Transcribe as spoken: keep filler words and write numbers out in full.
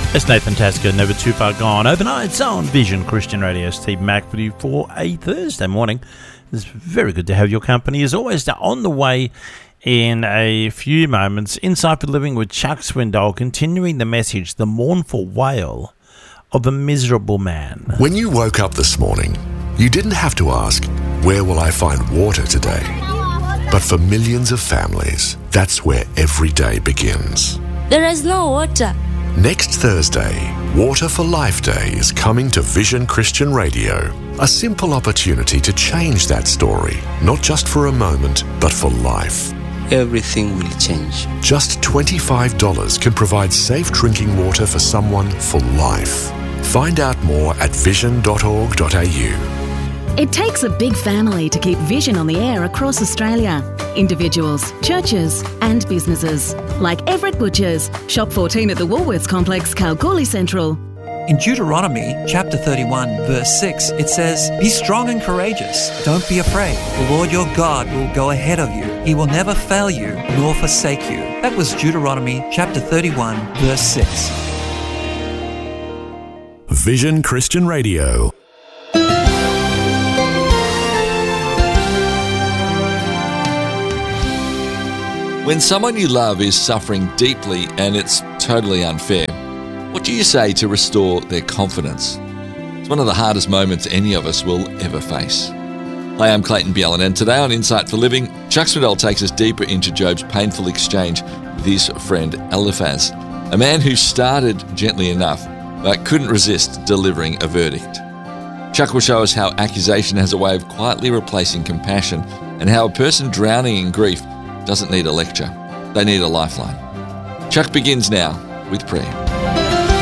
It's Nathan Tasker, never too far gone. Overnight on Vision Christian Radio. Steve Mack with you for a Thursday morning. It's very good to have your company. As always, now on the way in a few moments, Insight for Living with Chuck Swindoll, continuing the message, the mournful wail of a miserable man. When you woke up this morning, you didn't have to ask, where will I find water today? But for millions of families, that's where every day begins. There is no water. Next Thursday, Water for Life Day is coming to Vision Christian Radio. A simple opportunity to change that story, not just for a moment, but for life. Everything will change. Just twenty-five dollars can provide safe drinking water for someone for life. Find out more at vision dot org dot a u. It takes a big family to keep Vision on the air across Australia. Individuals, churches and businesses. Like Everett Butchers, Shop fourteen at the Woolworths Complex, Kalgoorlie Central. In Deuteronomy chapter thirty-one verse six, it says, "Be strong and courageous. Don't be afraid. The Lord your God will go ahead of you. He will never fail you nor forsake you." That was Deuteronomy chapter thirty-one verse six. Vision Christian Radio. When someone you love is suffering deeply and it's totally unfair, what do you say to restore their confidence? It's one of the hardest moments any of us will ever face. Hi, I'm Clayton Bjelland, and today on Insight for Living, Chuck Swindoll takes us deeper into Job's painful exchange with his friend Eliphaz, a man who started gently enough but couldn't resist delivering a verdict. Chuck will show us how accusation has a way of quietly replacing compassion and how a person drowning in grief doesn't need a lecture. They need a lifeline. Chuck begins now with prayer.